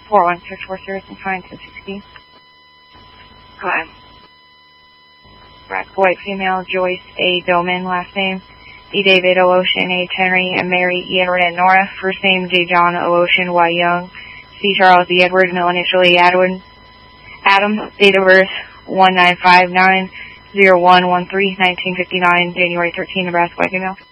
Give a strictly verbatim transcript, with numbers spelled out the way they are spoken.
four one six four service and find ten sixty. Hi. Black, white, female, Joyce A. Billman, last name E. David, O. Ocean, H. Henry, and Mary, E. Edward, and Nora. First name J. John, O. Ocean, Y. Young, C. Charles, E. Edward, middle initial E. Edward. Adam, date of birth one nine five nine zero one one three, nineteen fifty-nine, January thirteenth, Nebraska, white female.